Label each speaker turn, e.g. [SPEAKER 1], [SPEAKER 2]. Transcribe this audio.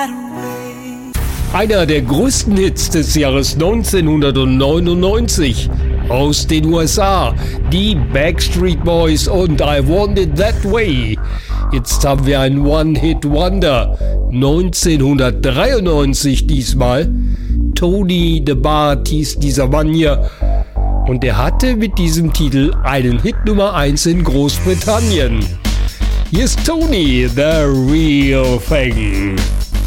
[SPEAKER 1] Einer der größten Hits des Jahres 1999 aus den USA, die Backstreet Boys und I Want It That Way. Jetzt haben wir einen One-Hit-Wonder, 1993 diesmal. Tony the Bart hieß dieser Mann hier und er hatte mit diesem Titel einen Hit Nummer 1 in Großbritannien. Hier ist Tony, The Real Thing.